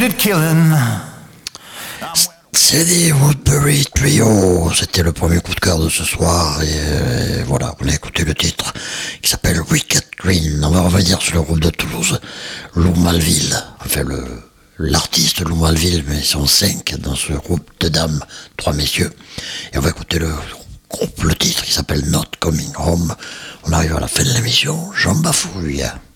C'est des Woodbury Trio, c'était le premier coup de cœur de ce soir et voilà, on a écouté le titre qui s'appelle Wicked Green. On va revenir sur le groupe de Toulouse, Lou Malville, enfin l'artiste Lou Malville, mais ils sont 5 dans ce groupe de dames, 3 messieurs, et on va écouter le titre qui s'appelle Not Coming Home. On arrive à la fin de l'émission, j'en bafouille.